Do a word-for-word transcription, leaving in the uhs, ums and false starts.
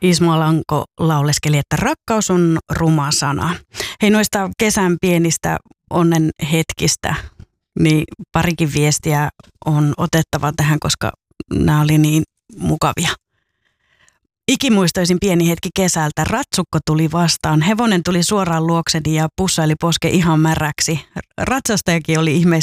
Ismo Alanko lauleskeli, että rakkaus on ruma sana. Hei, noista kesän pienistä onnen hetkistä, niin parikin viestiä on otettava tähän, koska nämä oli niin mukavia. Ikimuistoisin pieni hetki kesältä. Ratsukko tuli vastaan. Hevonen tuli suoraan luokseni ja pussaili poske ihan märäksi. Ratsastajakin oli ihmeissään